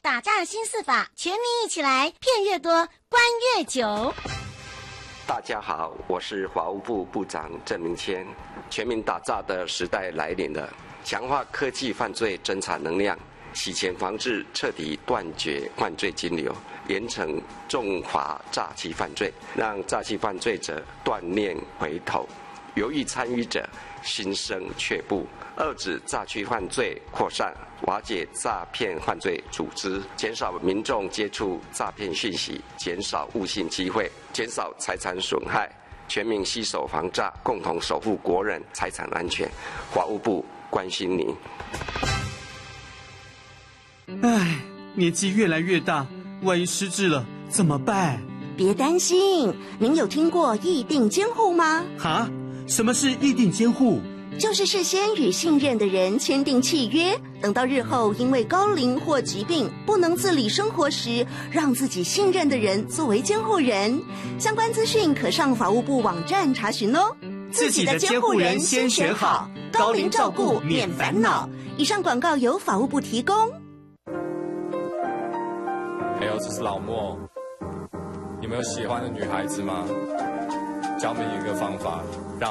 打诈新4法，全民一起来，骗越多，关越久。 大家好，我是法务部部长郑明谦。全民打诈的时代来临了，强化科技犯罪侦查能量，洗钱防治，彻底断绝犯罪金流，严惩重罚诈欺犯罪，让诈欺犯罪者断念回头，犹豫参与者心生却步，遏止诈欺犯罪扩散，瓦解诈骗犯罪组织，减少民众接触诈骗讯息，减少误信机会，减少财产损害，全民携手防诈，共同守护国人财产安全。法务部关心您。 唉，年纪越来越大，万一失智了怎么办？ 别担心，您有听过议定监护吗？ 哈？什么是议定监护？ 就是事先与信任的人签订契约，等到日后因为高龄或疾病不能自理生活时，让自己信任的人作为监护人。相关资讯可上法务部网站查询哦。 自己的监护人先选好，高龄照顾免烦恼。 以上广告由法务部提供。 还有，这是老莫。你们有喜欢的女孩子吗？教你们一个方法，让